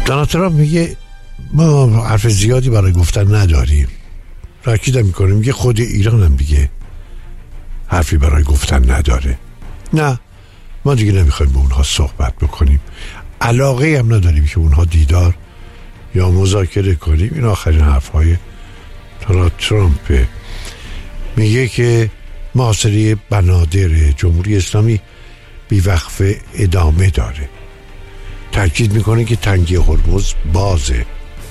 دونالد ترامپ میگه ما حرف زیادی برای گفتن نداریم. تاکید میکنه، میگه خود ایران هم دیگه حرفی برای گفتن نداره. نه، ما دیگه نمیخوایم با اونها صحبت بکنیم، علاقه هم نداریم که اونها دیدار یا مذاکره کنیم. این آخرین حرفهای دونالد ترامپه. میگه که محاصره بنادر جمهوری اسلامی بیوقفه ادامه داره. تاکید میکنه که تنگی هرمز بازه.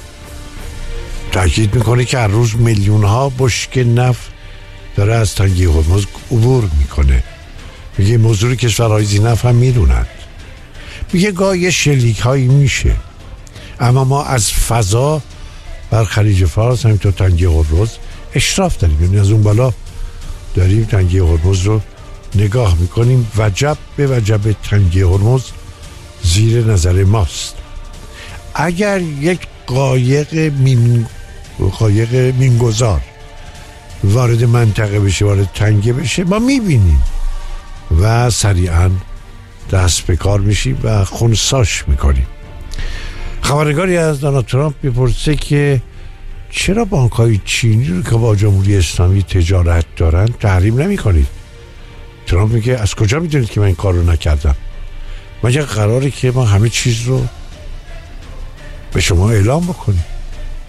تاکید میکنه که هر روز میلیون ها بشکه نفت داره از تنگی هرمز عبور میکنه. میگه موضوع کشورهای ذی‌نفت هم میدونند. میگه گاهی شلیک هایی میشه، اما ما از فضا بر خلیج فارس همینطور تنگی هرمز اشراف داریم، یعنی از اون بالا داریم تنگی هرمز رو نگاه میکنیم. وجب به وجب تنگی هرمز زیر نظر ماست. اگر یک قایق مینگذار وارد منطقه بشه، وارد تنگه بشه، ما میبینیم و سریعا دست به کار میشیم و خونساش میکنیم. خبرنگاری از دونالد ترامپ میپرسه که چرا بانک‌های چینی رو که با جمهوری اسلامی تجارت دارن تحریم نمی کنید؟ ترامپ میگه از کجا میدونید که من این کار رو نکردم؟ مگه قراره که ما همه چیز رو به شما اعلام بکنیم؟